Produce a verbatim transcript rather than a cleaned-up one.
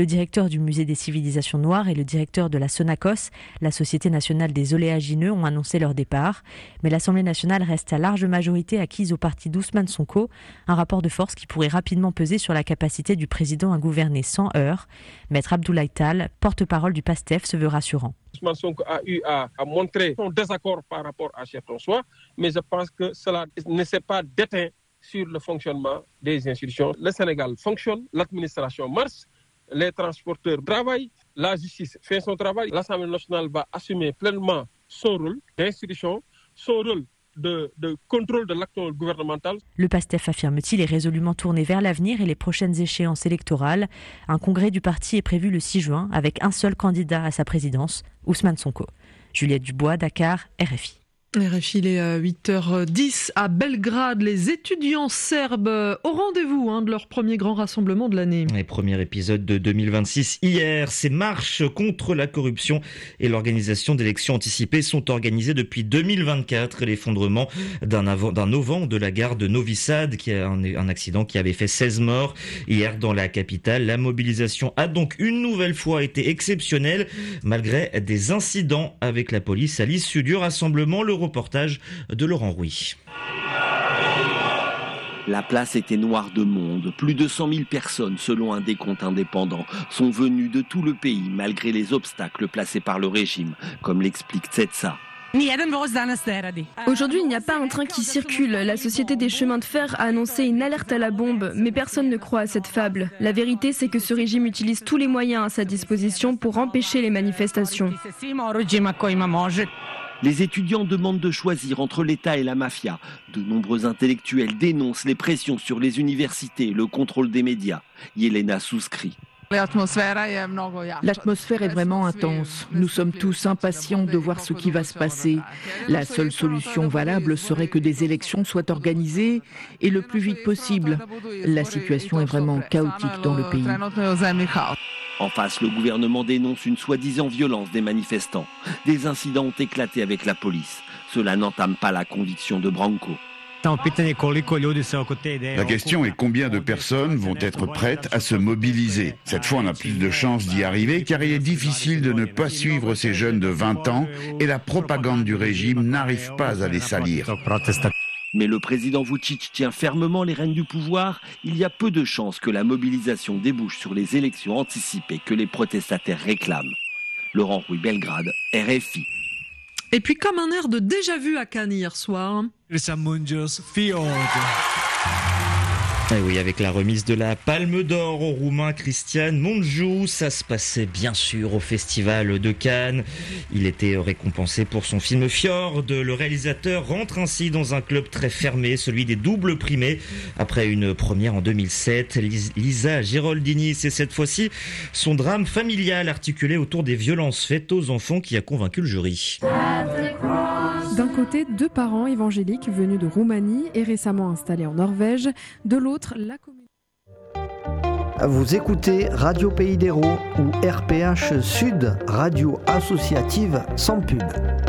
Le directeur du Musée des civilisations noires et le directeur de la Sonacos, la Société nationale des oléagineux, ont annoncé leur départ. Mais l'Assemblée nationale reste à large majorité acquise au parti d'Ousmane Sonko, un rapport de force qui pourrait rapidement peser sur la capacité du président à gouverner sans heurts. Maître Abdoulaye Tall, porte-parole du PASTEF, se veut rassurant. Ousmane Sonko a eu à, à montrer son désaccord par rapport à Cheikh François, mais je pense que cela ne s'est pas déteint sur le fonctionnement des institutions. Le Sénégal fonctionne, l'administration marche, les transporteurs travaillent, la justice fait son travail. L'Assemblée nationale va assumer pleinement son rôle d'institution, son rôle de, de contrôle de l'acte gouvernemental. Le PASTEF, affirme-t-il, est résolument tourné vers l'avenir et les prochaines échéances électorales. Un congrès du parti est prévu le six juin avec un seul candidat à sa présidence, Ousmane Sonko. Juliette Dubois, Dakar, R F I. R F I, il est à huit heures dix à Belgrade. Les étudiants serbes au rendez-vous hein, de leur premier grand rassemblement de l'année. Les premiers épisodes de deux mille vingt-six hier. Ces marches contre la corruption et l'organisation d'élections anticipées sont organisées depuis deux mille vingt-quatre. L'effondrement d'un, av- d'un auvent de la gare de Novi Sad, qui a un, un accident qui avait fait seize morts hier dans la capitale. La mobilisation a donc une nouvelle fois été exceptionnelle malgré des incidents avec la police à l'issue du rassemblement. Le reportage de Laurent Rouy. La place était noire de monde. Plus de cent mille personnes, selon un décompte indépendant, sont venues de tout le pays malgré les obstacles placés par le régime, comme l'explique Tsetsa. Aujourd'hui, il n'y a pas un train qui circule. La Société des chemins de fer a annoncé une alerte à la bombe, mais personne ne croit à cette fable. La vérité, c'est que ce régime utilise tous les moyens à sa disposition pour empêcher les manifestations. Les étudiants demandent de choisir entre l'État et la mafia. De nombreux intellectuels dénoncent les pressions sur les universités et le contrôle des médias. Yelena souscrit. L'atmosphère est vraiment intense. Nous sommes tous impatients de voir ce qui va se passer. La seule solution valable serait que des élections soient organisées et le plus vite possible. La situation est vraiment chaotique dans le pays. En face, le gouvernement dénonce une soi-disant violence des manifestants. Des incidents ont éclaté avec la police. Cela n'entame pas la conviction de Branco. La question est combien de personnes vont être prêtes à se mobiliser. Cette fois, on a plus de chances d'y arriver car il est difficile de ne pas suivre ces jeunes de vingt ans et la propagande du régime n'arrive pas à les salir. Mais le président Vučić tient fermement les rênes du pouvoir. Il y a peu de chances que la mobilisation débouche sur les élections anticipées que les protestataires réclament. Laurent Rouy, Belgrade, R F I. Et puis comme un air de déjà-vu à Cannes hier soir. Et oui, avec la remise de la Palme d'Or au Roumain Cristian Mungiu, ça se passait bien sûr au Festival de Cannes. Il était récompensé pour son film Fjord. Le réalisateur rentre ainsi dans un club très fermé, celui des doubles primés. Après une première en deux mille sept, Lisa Giraldini, c'est cette fois-ci son drame familial articulé autour des violences faites aux enfants qui a convaincu le jury. D'un côté, deux parents évangéliques venus de Roumanie et récemment installés en Norvège. De l'autre, la communauté. Vous écoutez Radio Pays d'Hérault ou R P H Sud, radio associative sans pub.